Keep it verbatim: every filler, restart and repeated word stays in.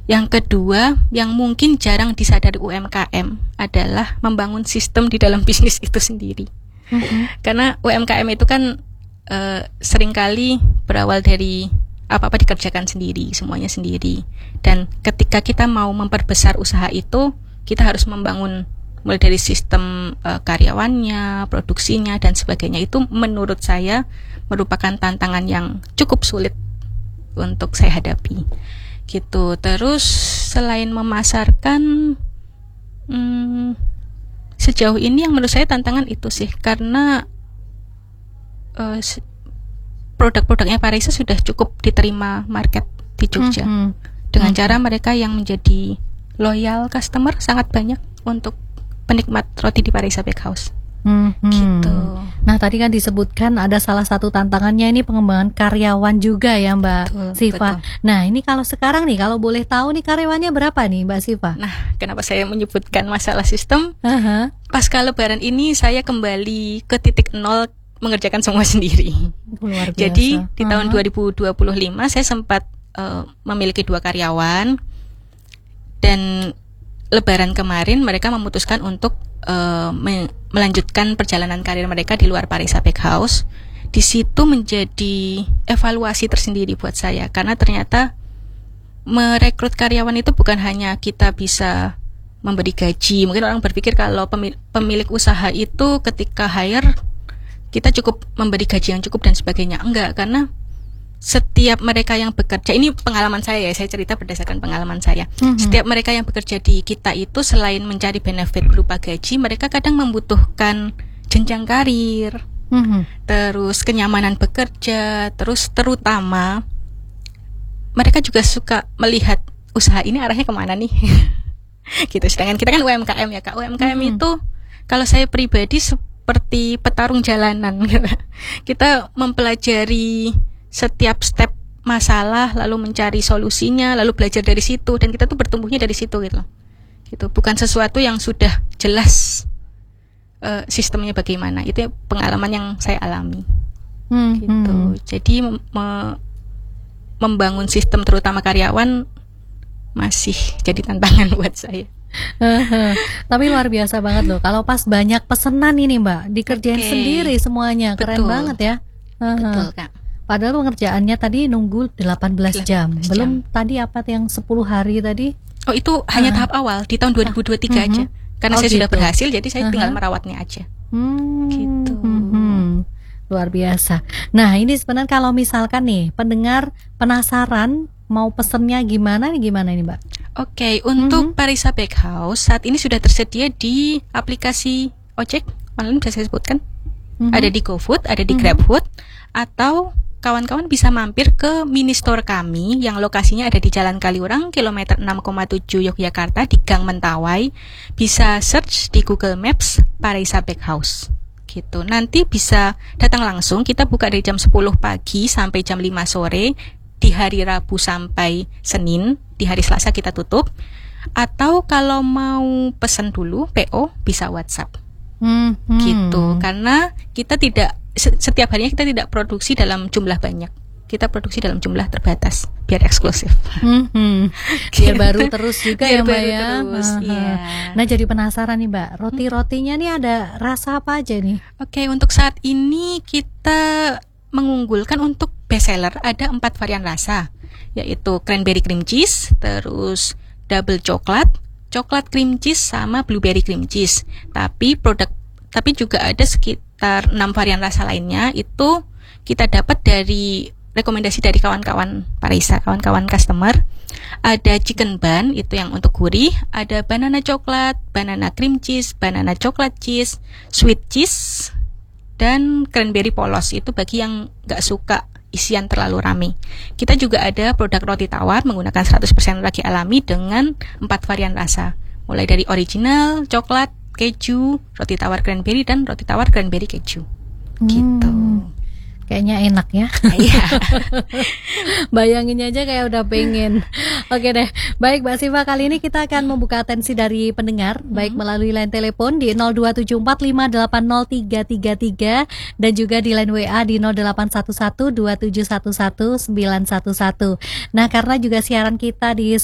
Yang kedua, yang mungkin jarang disadari U M K M adalah membangun sistem di dalam bisnis itu sendiri. Mm-hmm. Karena U M K M itu kan uh, seringkali berawal dari apa-apa dikerjakan sendiri, semuanya sendiri. Dan ketika kita mau memperbesar usaha itu, kita harus membangun mulai dari sistem uh, karyawannya, produksinya, dan sebagainya. Itu menurut saya merupakan tantangan yang cukup sulit untuk saya hadapi. Gitu. Terus selain memasarkan, hmm, sejauh ini yang menurut saya tantangan itu sih, karena uh, produk-produknya Parisa sudah cukup diterima market di Jogja. Mm-hmm. Dengan mm-hmm. cara mereka yang menjadi loyal customer sangat banyak untuk penikmat roti di Parisa Bakehouse. Mm-hmm. Gitu. Nah, tadi kan disebutkan ada salah satu tantangannya ini pengembangan karyawan juga ya, Mbak betul, Siva. Betul. Nah, ini kalau sekarang nih, kalau boleh tahu nih karyawannya berapa nih, Mbak Siva? Nah, kenapa saya menyebutkan masalah sistem? Uh-huh. Pasca Lebaran ini saya kembali ke titik nol, mengerjakan semua sendiri. Luar biasa. Jadi di uh-huh. tahun dua ribu dua puluh lima saya sempat uh, memiliki dua karyawan, dan Lebaran kemarin mereka memutuskan untuk uh, me- melanjutkan perjalanan karir mereka di luar Parisa Bakehouse. Di situ menjadi evaluasi tersendiri buat saya, karena ternyata merekrut karyawan itu bukan hanya kita bisa memberi gaji. Mungkin orang berpikir kalau pemilik, pemilik usaha itu ketika hire kita cukup memberi gaji yang cukup dan sebagainya. Enggak, karena setiap mereka yang bekerja, ini pengalaman saya ya, saya cerita berdasarkan pengalaman saya. Mm-hmm. Setiap mereka yang bekerja di kita itu selain mencari benefit berupa gaji, mereka kadang membutuhkan jenjang karir, mm-hmm. terus kenyamanan bekerja, terus terutama mereka juga suka melihat usaha ini arahnya kemana nih. Gitu. Sedangkan kita kan U M K M ya Kak. U M K M mm-hmm. itu kalau saya pribadi seperti petarung jalanan. Kita mempelajari setiap step masalah, lalu mencari solusinya, lalu belajar dari situ, dan kita tuh bertumbuhnya dari situ gitu. Gitu. Bukan sesuatu yang sudah jelas uh, sistemnya bagaimana. Itu pengalaman yang saya alami. Hmm, gitu. Hmm. Jadi me- membangun sistem terutama karyawan masih jadi tantangan buat saya. Tapi luar biasa banget loh. Kalau pas banyak pesanan ini Mbak, dikerjain okay. sendiri semuanya. Keren Betul. banget ya. Betul Kak. Padahal pengerjaannya tadi nunggu delapan belas jam. Belum jam. Tadi apa yang sepuluh hari tadi? Oh itu hanya uh. tahap awal di tahun dua ribu dua puluh tiga uh-huh. aja. Karena oh, saya gitu. sudah berhasil, jadi saya uh-huh. tinggal merawatnya aja. Hmm. Gitu. Hmm. Luar biasa. Nah ini sebenarnya kalau misalkan nih pendengar penasaran mau pesennya gimana nih, gimana nih Mbak? Oke, okay, untuk mm-hmm. Parisa Bakehouse saat ini sudah tersedia di aplikasi ojek online, bisa saya sebutkan. Mm-hmm. Ada di GoFood, ada di mm-hmm. GrabFood, atau kawan-kawan bisa mampir ke mini store kami yang lokasinya ada di Jalan Kaliurang, kilometer enam koma tujuh Yogyakarta, di Gang Mentawai. Bisa search di Google Maps Parisa Bakehouse. Gitu. Nanti bisa datang langsung, kita buka dari jam sepuluh pagi sampai jam lima sore. Di hari Rabu sampai Senin, di hari Selasa kita tutup. Atau kalau mau pesan dulu P O bisa WhatsApp. Hmm, hmm. Gitu. Karena kita tidak setiap harinya kita tidak produksi dalam jumlah banyak. Kita produksi dalam jumlah terbatas biar eksklusif. Hmm, hmm. Biar baru terus juga biar ya Mbak ya. Terus, iya. Nah jadi penasaran nih Mbak, roti-rotinya nih ada rasa apa aja nih? Oke, untuk saat ini kita mengunggulkan untuk bestseller ada empat varian rasa, yaitu cranberry cream cheese, terus double coklat, coklat cream cheese, sama blueberry cream cheese. Tapi produk, tapi juga ada sekitar enam varian rasa lainnya. Itu kita dapat dari rekomendasi dari kawan-kawan Parisa, kawan-kawan customer. Ada chicken bun, itu yang untuk gurih. Ada banana coklat, banana cream cheese, banana coklat cheese, sweet cheese, dan cranberry polos, itu bagi yang gak suka isian terlalu rame. Kita juga ada produk roti tawar menggunakan seratus persen ragi alami dengan empat varian rasa, mulai dari original, coklat, keju, roti tawar cranberry, dan roti tawar cranberry keju. hmm. Gitu. Kayaknya enak ya. Iya. Bayanginnya aja kayak udah pengen. Oke deh. Baik Mbak Siva, kali ini kita akan membuka atensi dari pendengar, hmm. baik melalui line telepon di nol dua tujuh empat lima delapan nol tiga tiga tiga dan juga di line W A di nol delapan satu satu dua tujuh satu satu sembilan satu satu. Nah, karena juga siaran kita di